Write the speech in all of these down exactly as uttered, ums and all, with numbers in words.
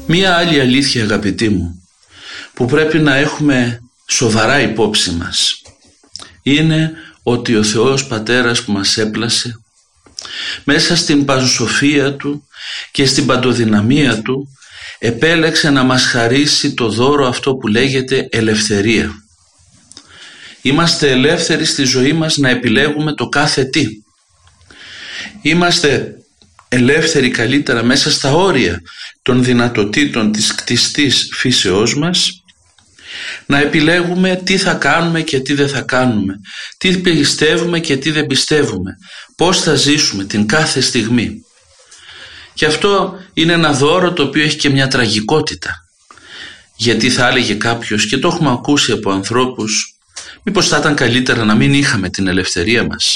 Μία άλλη αλήθεια, αγαπητοί μου, που πρέπει να έχουμε σοβαρά υπόψη μας, είναι ότι ο Θεός Πατέρας που μας έπλασε, μέσα στην παντοσοφία Του και στην παντοδυναμία Του, επέλεξε να μας χαρίσει το δώρο αυτό που λέγεται ελευθερία. Είμαστε ελεύθεροι στη ζωή μας να επιλέγουμε το κάθε τι. Είμαστε ελεύθεροι καλύτερα μέσα στα όρια των δυνατοτήτων της κτιστής φύσεώς μας να επιλέγουμε τι θα κάνουμε και τι δεν θα κάνουμε, τι πιστεύουμε και τι δεν πιστεύουμε, πώς θα ζήσουμε την κάθε στιγμή. Και αυτό είναι ένα δώρο το οποίο έχει και μια τραγικότητα, γιατί θα έλεγε κάποιος, και το έχουμε ακούσει από ανθρώπους, μήπως θα ήταν καλύτερα να μην είχαμε την ελευθερία μας.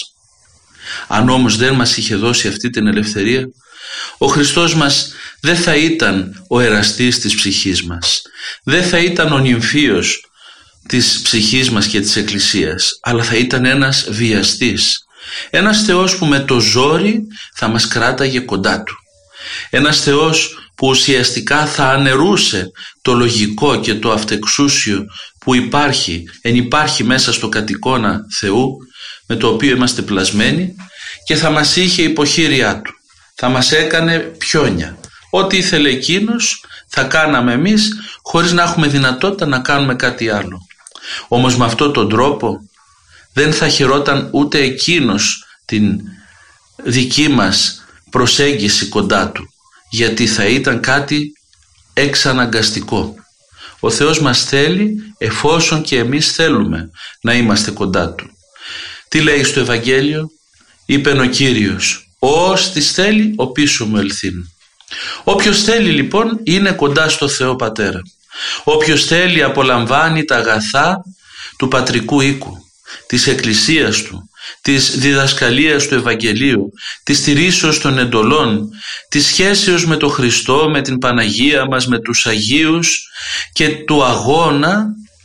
Αν όμως δεν μας είχε δώσει αυτή την ελευθερία, ο Χριστός μας δεν θα ήταν ο εραστής της ψυχής μας, δεν θα ήταν ο νυμφίος της ψυχής μας και της Εκκλησίας, αλλά θα ήταν ένας βιαστής, ένας Θεός που με το ζόρι θα μας κράταγε κοντά Του, ένας Θεός που ουσιαστικά θα αναιρούσε το λογικό και το αυτεξούσιο που υπάρχει, εν υπάρχει μέσα στο κατ' Θεού, με το οποίο είμαστε πλασμένοι, και θα μας είχε υποχείριά Του, θα μας έκανε πιόνια. Ό,τι ήθελε Εκείνος θα κάναμε εμείς, χωρίς να έχουμε δυνατότητα να κάνουμε κάτι άλλο. Όμως με αυτόν τον τρόπο δεν θα χαιρόταν ούτε Εκείνος την δική μας προσέγγιση κοντά Του, γιατί θα ήταν κάτι εξαναγκαστικό. Ο Θεός μας θέλει εφόσον και εμείς θέλουμε να είμαστε κοντά Του. Τι λέει στο Ευαγγέλιο? Είπεν ο Κύριος, «Ως της θέλει ο πίσω μου ελθύν». Όποιος θέλει λοιπόν είναι κοντά στο Θεό Πατέρα. Όποιος θέλει απολαμβάνει τα αγαθά του πατρικού οίκου, της Εκκλησίας Του, της διδασκαλίας του Ευαγγελίου, της στηρίσεως των εντολών, της σχέσεως με τον Χριστό, με την Παναγία μας, με τους Αγίους και του αγώνα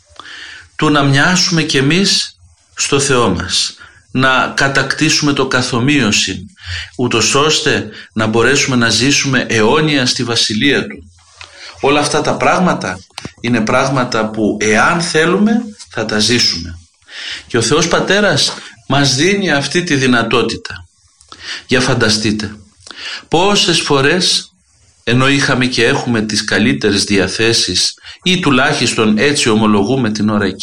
του να μοιάσουμε κι εμείς στο Θεό μας, να κατακτήσουμε το καθομοίωση, ούτως ώστε να μπορέσουμε να ζήσουμε αιώνια στη Βασιλεία Του. Όλα αυτά τα πράγματα είναι πράγματα που εάν θέλουμε θα τα ζήσουμε. Και ο Θεός Πατέρας μας δίνει αυτή τη δυνατότητα. Για φανταστείτε πόσες φορές, ενώ είχαμε και έχουμε τις καλύτερες διαθέσεις ή τουλάχιστον έτσι ομολογούμε την ώρα